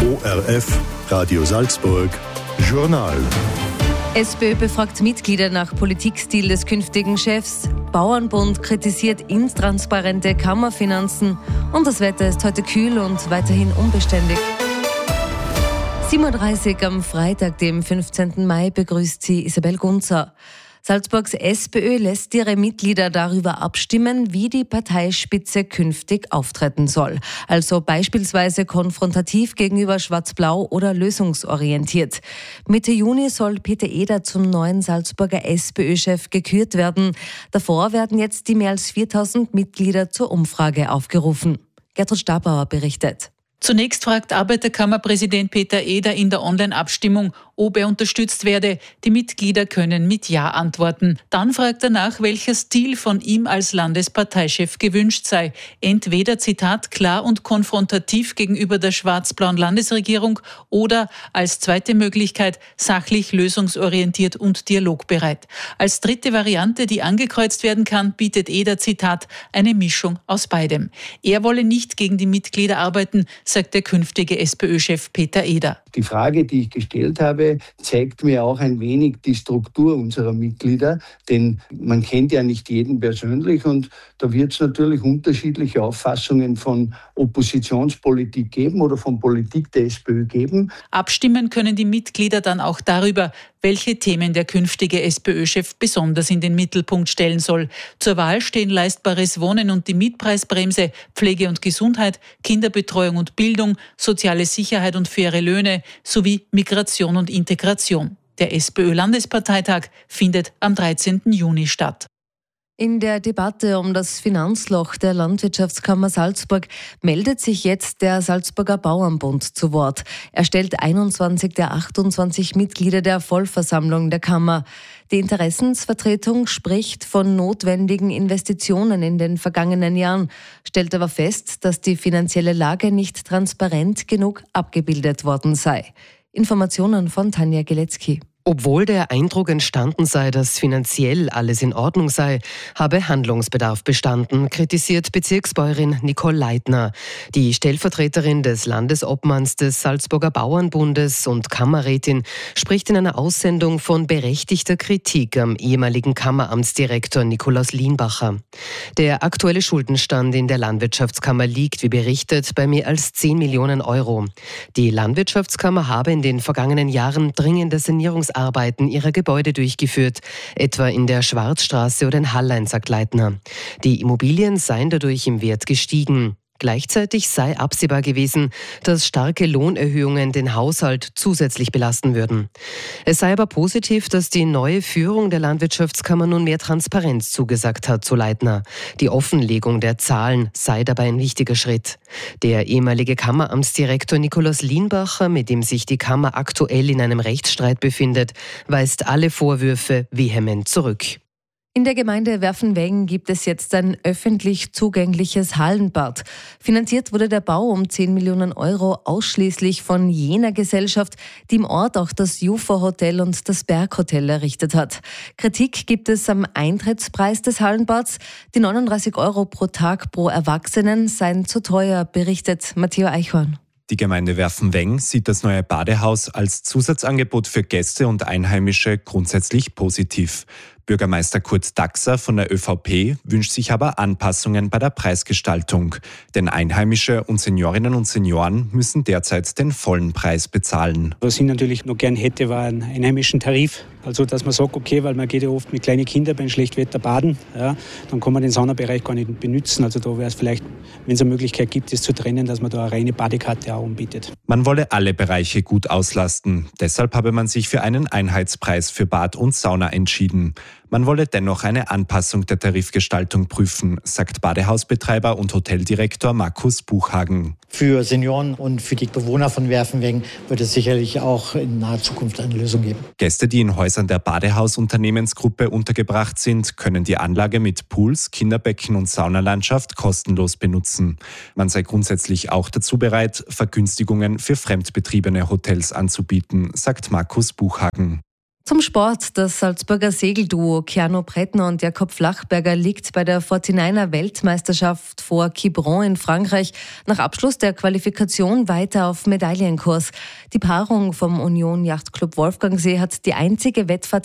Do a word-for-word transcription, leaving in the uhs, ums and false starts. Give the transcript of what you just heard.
O R F, Radio Salzburg, Journal. SPÖ befragt Mitglieder nach Politikstil des künftigen Chefs. Bauernbund kritisiert intransparente Kammerfinanzen. Und das Wetter ist heute kühl und weiterhin unbeständig. sieben Uhr dreißig am Freitag, dem fünfzehnten Mai, begrüßt sie Isabel Gunzer. Salzburgs SPÖ lässt ihre Mitglieder darüber abstimmen, wie die Parteispitze künftig auftreten soll. Also beispielsweise konfrontativ gegenüber Schwarz-Blau oder lösungsorientiert. Mitte Juni soll Peter Eder zum neuen Salzburger SPÖ-Chef gekürt werden. Davor werden jetzt die mehr als viertausend Mitglieder zur Umfrage aufgerufen. Gertrud Stabauer berichtet. Zunächst fragt Arbeiterkammerpräsident Peter Eder in der Online-Abstimmung, ob er unterstützt werde. Die Mitglieder können mit Ja antworten. Dann fragt er nach, welcher Stil von ihm als Landesparteichef gewünscht sei. Entweder, Zitat, klar und konfrontativ gegenüber der schwarz-blauen Landesregierung oder als zweite Möglichkeit sachlich, lösungsorientiert und dialogbereit. Als dritte Variante, die angekreuzt werden kann, bietet Eder, Zitat, eine Mischung aus beidem. Er wolle nicht gegen die Mitglieder arbeiten, sagt der künftige SPÖ-Chef Peter Eder. Die Frage, die ich gestellt habe, zeigt mir auch ein wenig die Struktur unserer Mitglieder, denn man kennt ja nicht jeden persönlich und da wird es natürlich unterschiedliche Auffassungen von Oppositionspolitik geben oder von Politik der SPÖ geben. Abstimmen können die Mitglieder dann auch darüber, welche Themen der künftige SPÖ-Chef besonders in den Mittelpunkt stellen soll. Zur Wahl stehen leistbares Wohnen und die Mietpreisbremse, Pflege und Gesundheit, Kinderbetreuung und Bildung, soziale Sicherheit und faire Löhne sowie Migration und Integration. Der SPÖ-Landesparteitag findet am dreizehnten Juni statt. In der Debatte um das Finanzloch der Landwirtschaftskammer Salzburg meldet sich jetzt der Salzburger Bauernbund zu Wort. Er stellt einundzwanzig der achtundzwanzig Mitglieder der Vollversammlung der Kammer. Die Interessensvertretung spricht von notwendigen Investitionen in den vergangenen Jahren, stellt aber fest, dass die finanzielle Lage nicht transparent genug abgebildet worden sei. Informationen von Tanja Geletzky. Obwohl der Eindruck entstanden sei, dass finanziell alles in Ordnung sei, habe Handlungsbedarf bestanden, kritisiert Bezirksbäuerin Nicole Leitner. Die Stellvertreterin des Landesobmanns des Salzburger Bauernbundes und Kammerrätin spricht in einer Aussendung von berechtigter Kritik am ehemaligen Kammeramtsdirektor Nikolaus Lienbacher. Der aktuelle Schuldenstand in der Landwirtschaftskammer liegt, wie berichtet, bei mehr als zehn Millionen Euro. Die Landwirtschaftskammer habe in den vergangenen Jahren dringende Sanierungsarbeiten Arbeiten ihrer Gebäude durchgeführt, etwa in der Schwarzstraße oder in Hallein, sagt Leitner. Die Immobilien seien dadurch im Wert gestiegen. Gleichzeitig sei absehbar gewesen, dass starke Lohnerhöhungen den Haushalt zusätzlich belasten würden. Es sei aber positiv, dass die neue Führung der Landwirtschaftskammer nun mehr Transparenz zugesagt hat, so Leitner. Die Offenlegung der Zahlen sei dabei ein wichtiger Schritt. Der ehemalige Kammeramtsdirektor Nikolaus Lienbacher, mit dem sich die Kammer aktuell in einem Rechtsstreit befindet, weist alle Vorwürfe vehement zurück. In der Gemeinde Werfenweggen gibt es jetzt ein öffentlich zugängliches Hallenbad. Finanziert wurde der Bau um zehn Millionen Euro ausschließlich von jener Gesellschaft, die im Ort auch das Jufa-Hotel und das Berghotel errichtet hat. Kritik gibt es am Eintrittspreis des Hallenbads. Die neununddreißig Euro pro Tag pro Erwachsenen seien zu teuer, berichtet Matteo Eichhorn. Die Gemeinde Werfenweggen sieht das neue Badehaus als Zusatzangebot für Gäste und Einheimische grundsätzlich positiv. Bürgermeister Kurt Daxer von der ÖVP wünscht sich aber Anpassungen bei der Preisgestaltung. Denn Einheimische und Seniorinnen und Senioren müssen derzeit den vollen Preis bezahlen. Was ich natürlich noch gern hätte, war einen einheimischen Tarif. Also dass man sagt, okay, weil man geht ja oft mit kleinen Kindern bei schlechtem Wetter baden, ja, dann kann man den Saunabereich gar nicht benutzen. Also da wäre es vielleicht, wenn es eine Möglichkeit gibt, das zu trennen, dass man da eine reine Badekarte auch anbietet. Man wolle alle Bereiche gut auslasten. Deshalb habe man sich für einen Einheitspreis für Bad und Sauna entschieden. Man wolle dennoch eine Anpassung der Tarifgestaltung prüfen, sagt Badehausbetreiber und Hoteldirektor Markus Buchhagen. Für Senioren und für die Bewohner von Werfenweggen wird es sicherlich auch in naher Zukunft eine Lösung geben. Gäste, die in Häusern der Badehausunternehmensgruppe untergebracht sind, können die Anlage mit Pools, Kinderbecken und Saunalandschaft kostenlos benutzen. Man sei grundsätzlich auch dazu bereit, Vergünstigungen für fremdbetriebene Hotels anzubieten, sagt Markus Buchhagen. Zum Sport. Das Salzburger Segelduo Keanu Brettner und Jakob Flachberger liegt bei der forty-niner Weltmeisterschaft vor Quiberon in Frankreich nach Abschluss der Qualifikation weiter auf Medaillenkurs. Die Paarung vom Union Yachtclub Wolfgangsee hat die einzige Wettfahrt